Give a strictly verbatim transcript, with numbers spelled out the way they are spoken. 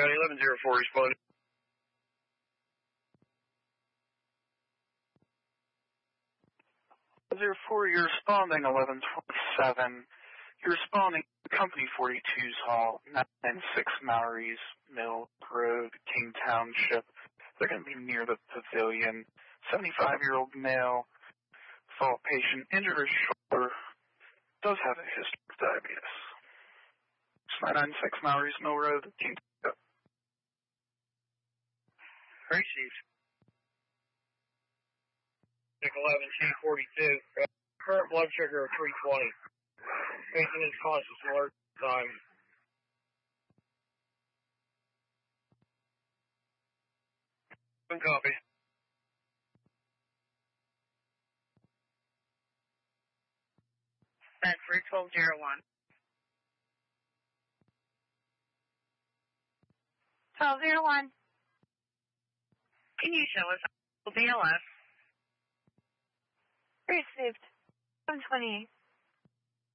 County eleven zero four responding. zero four, you're responding eleven twenty-seven. You're responding to Company forty-two's Hall, nine ninety-six Mallory's Mill Road, King Township. They're going to be near the pavilion. seventy-five-year-old male, fall patient, injured his shoulder, does have a history of diabetes. nine ninety-six Mallory's Mill Road, King Township. Received. eleven C forty-two. Uh, current blood sugar of three twenty. Patient is conscious alert time. One copy. Bedford twelve zero one. twelve zero one. Can you show us B L S? Received. seven twenty-eight.